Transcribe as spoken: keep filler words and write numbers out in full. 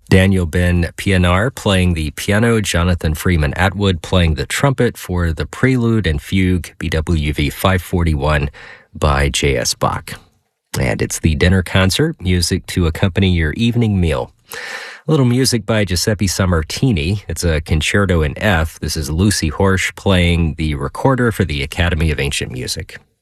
Daniel Ben Pienaar playing the piano, Jonathan Freeman Atwood playing the trumpet for the Prelude and Fugue, B W V five forty-one by J S. Bach. And it's the dinner concert, music to accompany your evening meal. A little music by Giuseppe Sammartini. It's a concerto in F. This is Lucy Horsch playing the recorder for the Academy of Ancient Music.